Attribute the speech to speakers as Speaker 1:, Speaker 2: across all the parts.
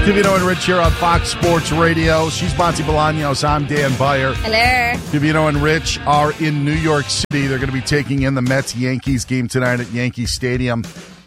Speaker 1: Divino and Rich here on Fox Sports Radio. She's Monty Bolaños. I'm Dan Beyer.
Speaker 2: Hello.
Speaker 1: Divino and Rich are in New York City. They're going to be taking in the Mets-Yankees game tonight at Yankee Stadium.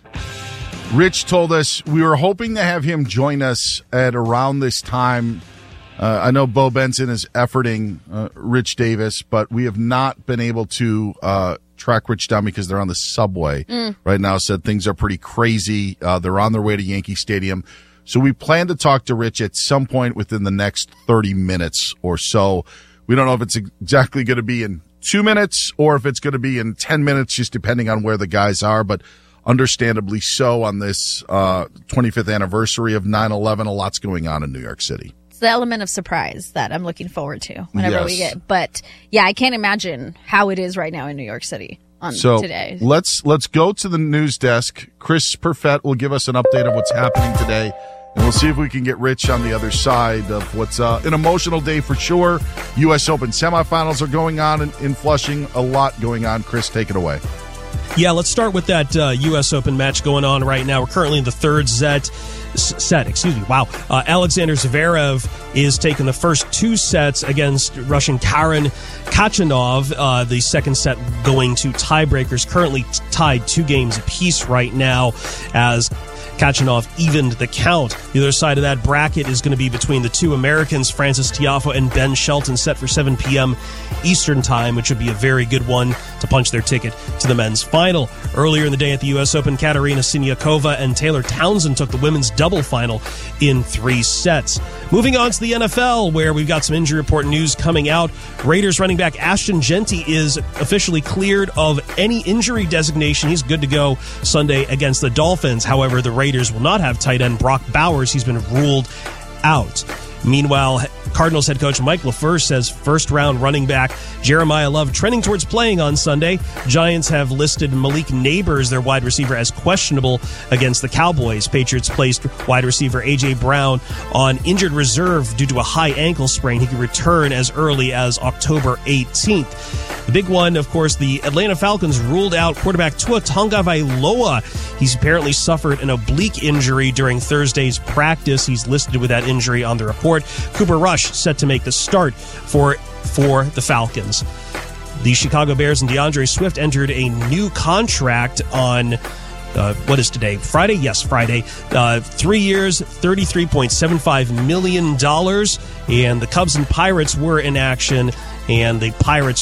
Speaker 1: Rich told us we were hoping to have him join us at around this time. I know Bo Benson is efforting Rich Davis, but we have not been able to track Rich down because they're on the subway right now. Said things are pretty crazy. They're on their way to Yankee Stadium. So we plan to talk to Rich at some point within the next 30 minutes or so. We don't know if it's exactly going to be in 2 minutes or if it's going to be in 10 minutes, just depending on where the guys are. But understandably so on this 25th anniversary of 9/11, a lot's going on in New York City.
Speaker 2: It's the element of surprise that I'm looking forward to whenever we get. But, yeah, I can't imagine how it is right now in New York City today.
Speaker 1: Let's go to the news desk. Chris Perfett will give us an update of what's happening today. And we'll see if we can get Rich on the other side of what's an emotional day for sure. U.S. Open semifinals are going on in Flushing. A lot going on. Chris, take it away.
Speaker 3: Yeah, let's start with that U.S. Open match going on right now. We're currently in the third set. Wow. Alexander Zverev is taking the first two sets against Russian Karen Khachanov. The second set going to tiebreakers. Currently tied 2 games apiece right now as Khachanov evened the count. The other side of that bracket is going to be between the two Americans, Frances Tiafoe and Ben Shelton, set for 7 p.m. Eastern Time, which would be a very good one to punch their ticket to the men's final. Earlier in the day at the U.S. Open, Katerina Siniakova and Taylor Townsend took the women's double final in 3 sets. Moving on to the NFL, where we've got some injury report news coming out. Raiders running back Ashton Jeanty is officially cleared of any injury designation. He's good to go Sunday against the Dolphins. However, the Raiders will not have tight end Brock Bowers. He's been ruled out. Meanwhile, Cardinals head coach Mike LaFleur says first-round running back Jeremiah Love trending towards playing on Sunday. Giants have listed Malik Neighbors, their wide receiver, as questionable against the Cowboys. Patriots placed wide receiver A.J. Brown on injured reserve due to a high ankle sprain. He could return as early as October 18th. The big one, of course, the Atlanta Falcons ruled out quarterback Tua Tagovailoa. He's apparently suffered an oblique injury during Thursday's practice. He's listed with that injury on the report. Cooper Rush set to make the start for the Falcons. The Chicago Bears and DeAndre Swift entered a new contract on what is today? Friday? Yes, Friday. 3 years, $33.75 million. And the Cubs and Pirates were in action, and the Pirates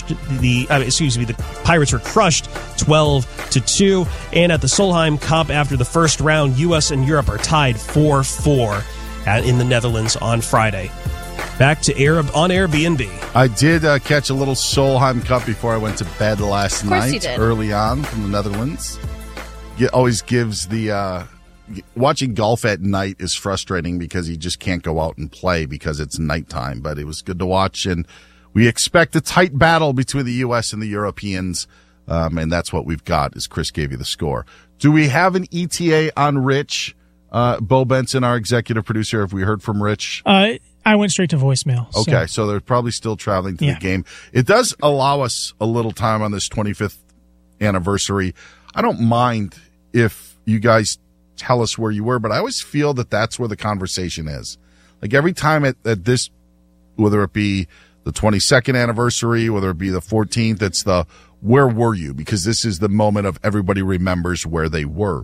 Speaker 3: Pirates were crushed 12-2. And at the Solheim Cup, after the first round, U.S. and Europe are tied 4-4 in the Netherlands on Friday. Back to on Airbnb.
Speaker 1: I did catch a little Solheim Cup before I went to bed last night, early on from the Netherlands. It always gives watching golf at night is frustrating because you just can't go out and play because it's nighttime, but it was good to watch, and we expect a tight battle between the U.S. and the Europeans, and that's what we've got, as Chris gave you the score. Do we have an ETA on Rich? Bo Benson, our executive producer, have we heard from Rich?
Speaker 4: I went straight to voicemail.
Speaker 1: Okay, so they're probably still traveling to the game. It does allow us a little time on this 25th anniversary. I don't mind if you guys tell us where you were, but I always feel that that's where the conversation is. Like every time at this, whether it be the 22nd anniversary, whether it be the 14th, it's the where were you? Because this is the moment of everybody remembers where they were.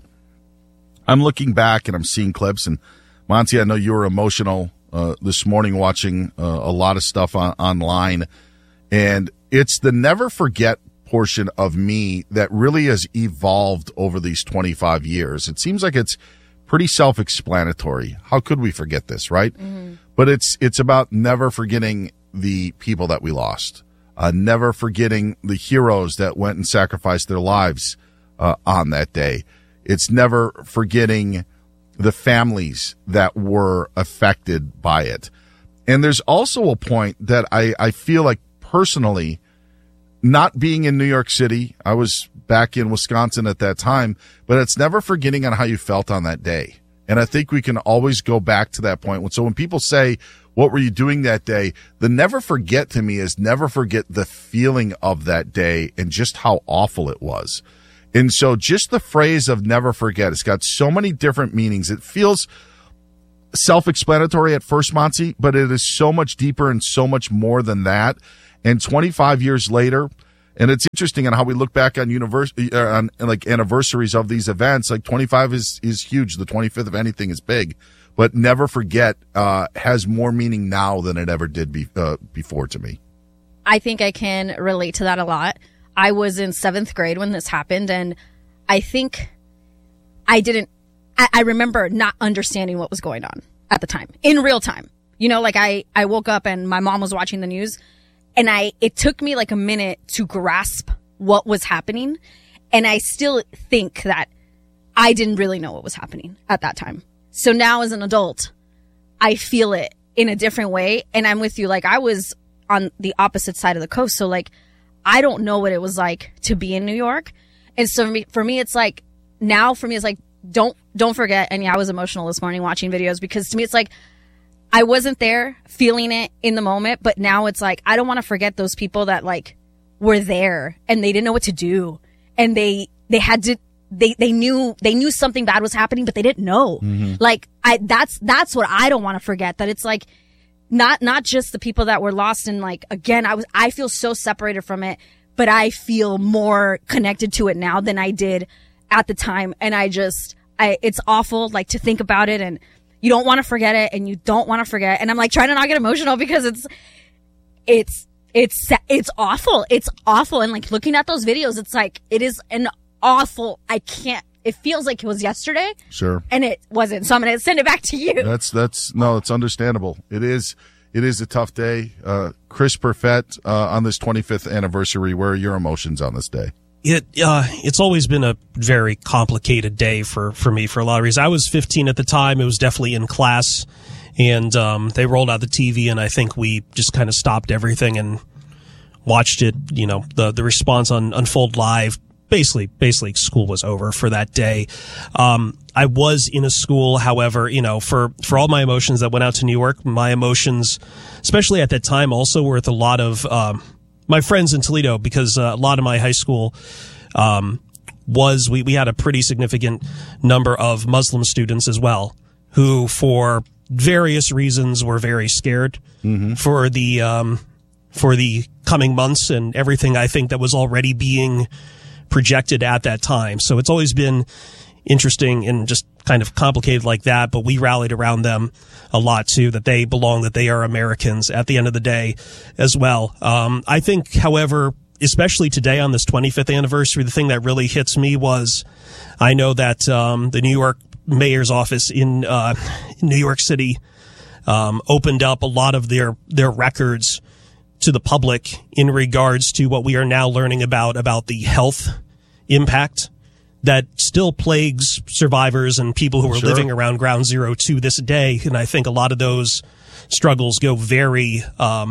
Speaker 1: I'm looking back and I'm seeing clips, and Monty, I know you were emotional this morning watching a lot of stuff online, and it's the never forget portion of me that really has evolved over these 25 years. It seems like it's pretty self-explanatory. How could we forget this, right? Mm-hmm. But it's about never forgetting the people that we lost, never forgetting the heroes that went and sacrificed their lives on that day. It's never forgetting the families that were affected by it. And there's also a point that I feel like personally, not being in New York City, I was back in Wisconsin at that time, but it's never forgetting on how you felt on that day. And I think we can always go back to that point. So when people say, what were you doing that day? The never forget to me is never forget the feeling of that day and just how awful it was. And so just the phrase of never forget, it's got so many different meanings. It feels self-explanatory at first, Monty, but it is so much deeper and so much more than that. And 25 years later, and it's interesting on how we look back on like anniversaries of these events. Like 25 is huge. The 25th of anything is big, but never forget has more meaning now than it ever did before to me.
Speaker 2: I think I can relate to that a lot. I was in 7th grade when this happened, and I think I remember not understanding what was going on at the time, in real time. You know, like I woke up and my mom was watching the news, and it took me like a minute to grasp what was happening. And I still think that I didn't really know what was happening at that time. So now as an adult, I feel it in a different way. And I'm with you. Like, I was on the opposite side of the coast. So like, I don't know what it was like to be in New York. And so for me, it's like, now for me, it's like, don't forget. And yeah, I was emotional this morning watching videos, because to me, it's like, I wasn't there feeling it in the moment, but now it's like, I don't want to forget those people that like were there and they didn't know what to do. And they had to, they knew something bad was happening, but they didn't know. Mm-hmm. Like that's what I don't want to forget, that it's like, not just the people that were lost. And like, again, I feel so separated from it, but I feel more connected to it now than I did at the time. And it's awful, like, to think about it, and you don't want to forget it, and you don't want to forget. And I'm like trying to not get emotional because it's awful. It's awful. And like looking at those videos, it's like, it is an awful, it feels like it was yesterday.
Speaker 1: Sure.
Speaker 2: And it wasn't. So I'm going to send it back to you.
Speaker 1: No, it's understandable. It is a tough day. Chris Perfett, on this 25th anniversary, where are your emotions on this day?
Speaker 3: It's always been a very complicated day for me for a lot of reasons. I was 15 at the time. It was definitely in class, and they rolled out the TV, and I think we just kind of stopped everything and watched it. You know, the response unfold live. Basically, school was over for that day. I was in a school, however, you know, for all my emotions that went out to New York, my emotions, especially at that time, also were with a lot of my friends in Toledo, because a lot of my high school we had a pretty significant number of Muslim students as well, who for various reasons were very scared for the coming months and everything, I think, that was already being projected at that time. So it's always been interesting and just kind of complicated like that, but we rallied around them a lot too, that they belong, that they are Americans at the end of the day as well. I think, however, especially today on this 25th anniversary, the thing that really hits me was, I know that the New York mayor's office in New York City opened up a lot of their records to the public in regards to what we are now learning about the health impact that still plagues survivors and people who are living around Ground Zero to this day. And I think a lot of those struggles go very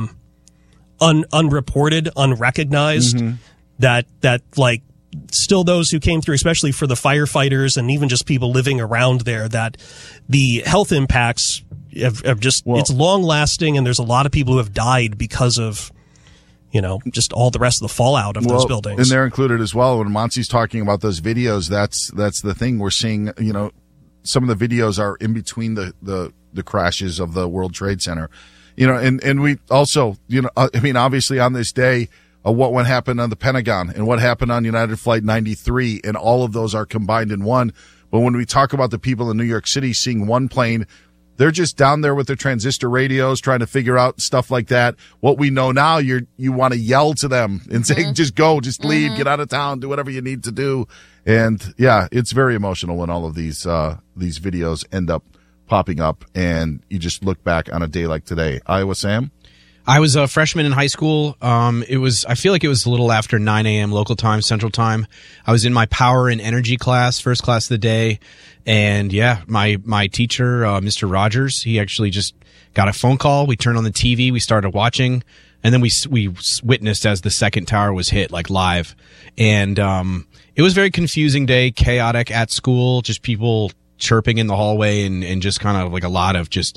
Speaker 3: unreported, unrecognized, that like still those who came through, especially for the firefighters and even just people living around there, that the health impacts have just, it's long lasting, and there's a lot of people who have died because of, you know, just all the rest of the fallout of those buildings.
Speaker 1: And they're included as well. When Monty's talking about those videos, that's the thing. We're seeing, you know, some of the videos are in between the crashes of the World Trade Center, you know, and we also, you know, I mean, obviously on this day, what happened on the Pentagon and what happened on United Flight 93, and all of those are combined in one. But when we talk about the people in New York City seeing one plane, they're just down there with their transistor radios trying to figure out stuff like that. What we know now, you want to yell to them and say, just go, just leave, get out of town, do whatever you need to do. And yeah, it's very emotional when all of these videos end up popping up and you just look back on a day like today. Iowa Sam?
Speaker 5: I was a freshman in high school. I feel like it was a little after 9 a.m. local time, Central Time. I was in my power and energy class, first class of the day. And yeah, my teacher, Mr. Rogers, he actually just got a phone call. We turned on the TV, we started watching, and then we witnessed as the second tower was hit, like live. And, it was a very confusing day, chaotic at school, just people chirping in the hallway and just kind of like a lot of just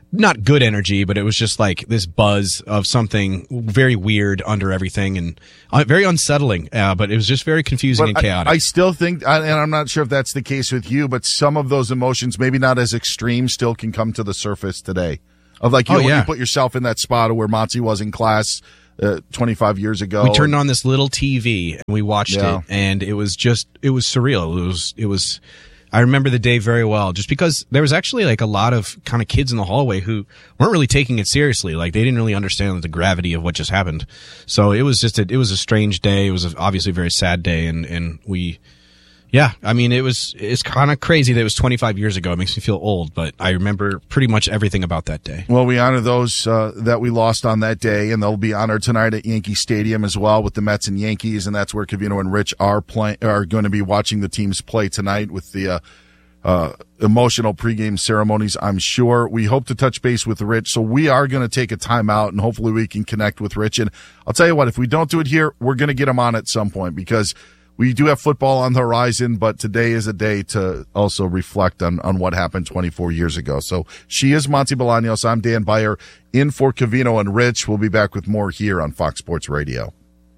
Speaker 5: not good energy, but it was just like this buzz of something very weird under everything and very unsettling. But it was just very confusing and chaotic.
Speaker 1: I still think, and I'm not sure if that's the case with you, but some of those emotions, maybe not as extreme, still can come to the surface today. Of like, when you put yourself in that spot of where Monty was in class 25 years ago.
Speaker 5: We turned on this little TV and we watched it, and it was surreal. It was. I remember the day very well, just because there was actually like a lot of kind of kids in the hallway who weren't really taking it seriously. Like they didn't really understand the gravity of what just happened. So it was a strange day. It was obviously a very sad day. And we, I mean, it's kind of crazy that it was 25 years ago. It makes me feel old, but I remember pretty much everything about that day.
Speaker 1: Well, we honor those that we lost on that day, and they'll be honored tonight at Yankee Stadium as well with the Mets and Yankees, and that's where Covino and Rich are going to be watching the teams play tonight with the emotional pregame ceremonies, I'm sure. We hope to touch base with Rich, so we are going to take a timeout, and hopefully we can connect with Rich. And I'll tell you what, if we don't do it here, we're going to get him on at some point, because we do have football on the horizon, but today is a day to also reflect on what happened 24 years ago. So she is Monty Bolaños. I'm Dan Beyer, in for Covino and Rich. We'll be back with more here on Fox Sports Radio.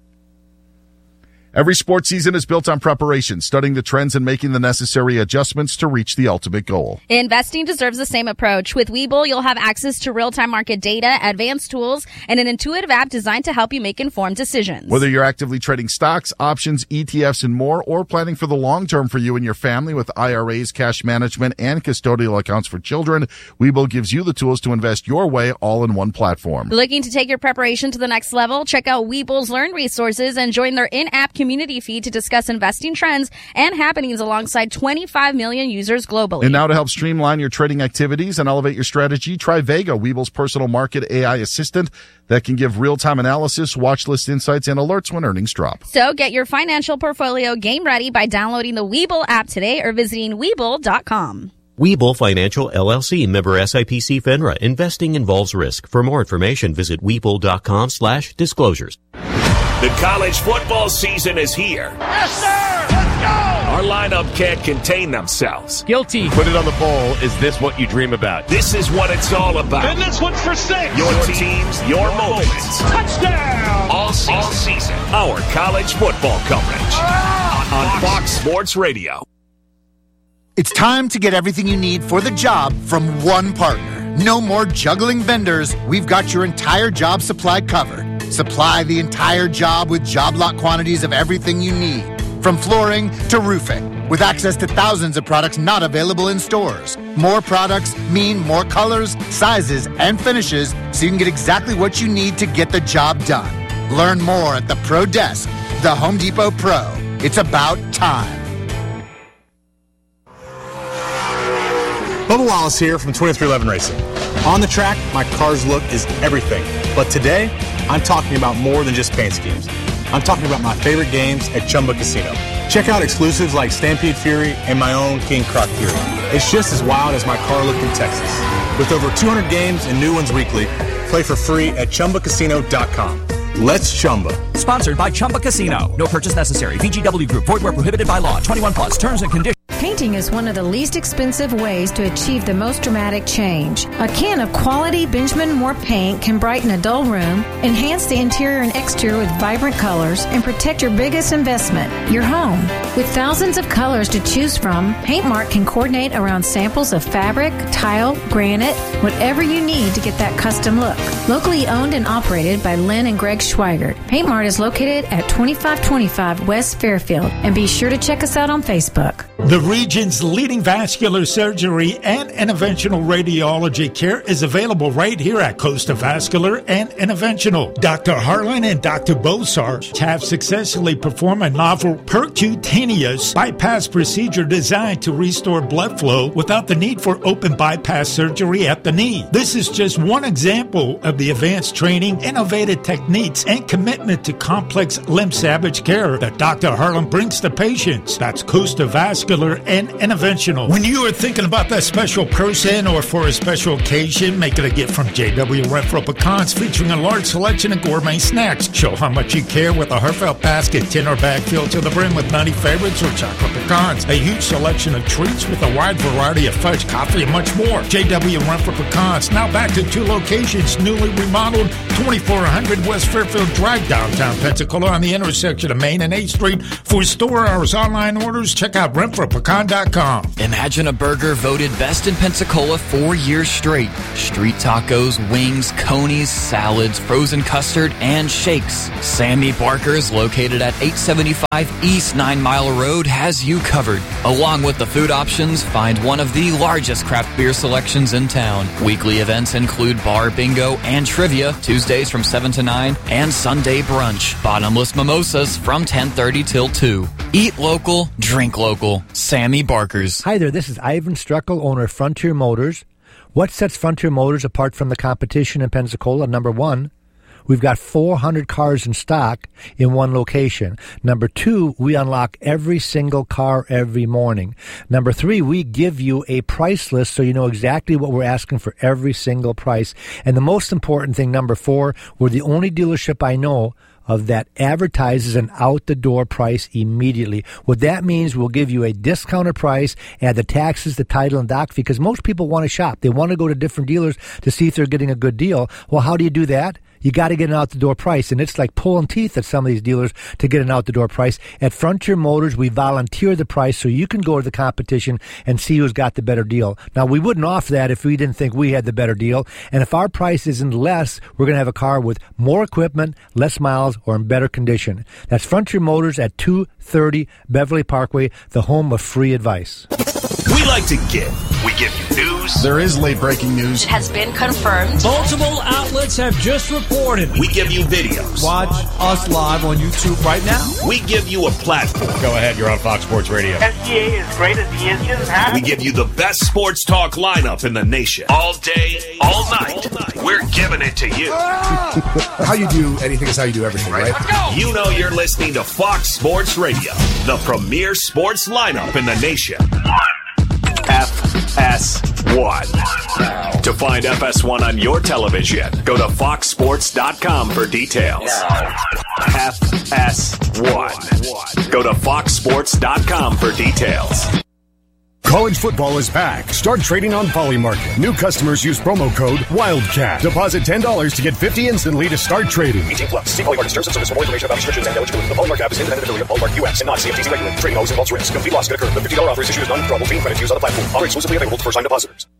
Speaker 1: Every sports season is built on preparation, studying the trends and making the necessary adjustments to reach the ultimate goal.
Speaker 2: Investing deserves the same approach. With Webull, you'll have access to real-time market data, advanced tools, and an intuitive app designed to help you make informed decisions.
Speaker 1: Whether you're actively trading stocks, options, ETFs, and more, or planning for the long term for you and your family with IRAs, cash management, and custodial accounts for children, Webull gives you the tools to invest your way all in one platform.
Speaker 2: Looking to take your preparation to the next level? Check out Webull's Learn resources and join their in-app community feed to discuss investing trends and happenings alongside 25 million users globally.
Speaker 1: And now to help streamline your trading activities and elevate your strategy, try Vega, Webull's personal market AI assistant that can give real-time analysis, watch list insights, and alerts when earnings drop.
Speaker 2: So get your financial portfolio game ready by downloading the Webull app today or visiting Webull.com.
Speaker 6: Webull Financial LLC, member SIPC FINRA. Investing involves risk. For more information, visit Webull.com/disclosures.
Speaker 7: The college football season is here.
Speaker 8: Yes, sir! Let's go!
Speaker 7: Our lineup can't contain themselves.
Speaker 8: Guilty.
Speaker 9: Put it on the bowl. Is this what you dream about?
Speaker 7: This is what it's all about.
Speaker 8: And this one's for 6.
Speaker 7: Your teams, your moments.
Speaker 8: Touchdown!
Speaker 7: All season. Our college football coverage on Fox Sports Radio.
Speaker 10: It's time to get everything you need for the job from one partner. No more juggling vendors. We've got your entire job supply covered. Supply the entire job with job lot quantities of everything you need, from flooring to roofing, with access to thousands of products not available in stores. More products mean more colors, sizes, and finishes, so you can get exactly what you need to get the job done. Learn more at the Pro Desk, the Home Depot Pro. It's about time.
Speaker 11: Bubba Wallace here from 2311 Racing. On the track, my car's look is everything. But today, I'm talking about more than just paint schemes. I'm talking about my favorite games at Chumba Casino. Check out exclusives like Stampede Fury and my own King Croc Fury. It's just as wild as my car look in Texas. With over 200 games and new ones weekly, play for free at ChumbaCasino.com. Let's Chumba.
Speaker 12: Sponsored by Chumba Casino. No purchase necessary. VGW Group. Void where prohibited by law. 21 plus. Terms and conditions.
Speaker 13: Painting is one of the least expensive ways to achieve the most dramatic change. A can of quality Benjamin Moore paint can brighten a dull room, enhance the interior and exterior with vibrant colors, and protect your biggest investment, your home. With thousands of colors to choose from, Paint Mart can coordinate around samples of fabric, tile, granite, whatever you need to get that custom look. Locally owned and operated by Lynn and Greg Schweigert, Paint Mart is located at 2525 West Fairfield, and be sure to check us out on Facebook.
Speaker 14: The region's leading vascular surgery and interventional radiology care is available right here at Costa Vascular and Interventional. Dr. Harlan and Dr. Bosarge have successfully performed a novel percutaneous bypass procedure designed to restore blood flow without the need for open bypass surgery at the knee. This is just one example of the advanced training, innovative techniques, and commitment to complex limb salvage care that Dr. Harlan brings to patients. That's Costa Vascular and Interventional. When you are thinking about that special person or for a special occasion, make it a gift from J.W. Renfro Pecans, featuring a large selection of gourmet snacks. Show how much you care with a heartfelt basket, tin or bag filled to the brim with nutty favorites or chocolate pecans. A huge selection of treats with a wide variety of fudge, coffee, and much more. J.W. Renfro Pecans, now back to 2 locations, newly remodeled, 2400 West Fairfield Drive, downtown Pensacola, on the intersection of Main and 8th Street. For store hours, online orders, check out RenfroPecan.com.
Speaker 15: Imagine a burger voted best in Pensacola 4 years straight. Street tacos, wings, conies, salads, frozen custard, and shakes. Sammy Barker's, located at 875 East 9 Mile Road, has you covered. Along with the food options, find one of the largest craft beer selections in town. Weekly events include bar bingo and trivia, Tuesdays from 7 to 9, and Sunday brunch. Bottomless mimosas from 10:30 till 2. Eat local, drink local. Sammy Barker's.
Speaker 16: Hi there, this is Ivan Struckel, owner of Frontier Motors. What sets Frontier Motors apart from the competition in Pensacola? Number one, we've got 400 cars in stock in one location. Number two, we unlock every single car every morning. Number three, we give you a price list so you know exactly what we're asking for every single price. And the most important thing, number four, we're the only dealership I know of that advertises an out-the-door price immediately. What that means, we'll give you a discounted price, add the taxes, the title, and doc fee, because most people want to shop. They want to go to different dealers to see if they're getting a good deal. Well, how do you do that? You got to get an out-the-door price, and it's like pulling teeth at some of these dealers to get an out-the-door price. At Frontier Motors, we volunteer the price so you can go to the competition and see who's got the better deal. Now, we wouldn't offer that if we didn't think we had the better deal, and if our price isn't less, we're going to have a car with more equipment, less miles, or in better condition. That's Frontier Motors at 230 Beverly Parkway, the home of free advice.
Speaker 7: We like to give. We give you news.
Speaker 1: There is late-breaking news.
Speaker 17: It has been confirmed.
Speaker 18: Multiple outlets have just reported.
Speaker 7: We give you videos.
Speaker 18: Watch us live on YouTube right now.
Speaker 7: We give you a platform.
Speaker 9: Go ahead, you're on Fox Sports Radio.
Speaker 8: SGA is great as he is.
Speaker 7: We give you the best sports talk lineup in the nation. All day, all night. We're giving it to you.
Speaker 19: How you do anything is how you do everything, right?
Speaker 7: Let's go. You know you're listening to Fox Sports Radio, the premier sports lineup in the nation. FS1. To find FS1 on your television, go to foxsports.com for details. FS1. Go to foxsports.com for details.
Speaker 20: College football is back. Start trading on Polymarket. New customers use promo code WILDCAT. Deposit $10 to get $50 instantly to start trading.
Speaker 21: 18+. See Polymarket terms and service for more information about restrictions and eligibility. The Polymarket app is independent affiliate of Polymarket US and not CFTC regulated. Trading always involves risk. Complete loss could occur. The $50 offer is issued as non-withdrawable. Fee and credit used on the platform. Offer exclusively available to first-time depositors.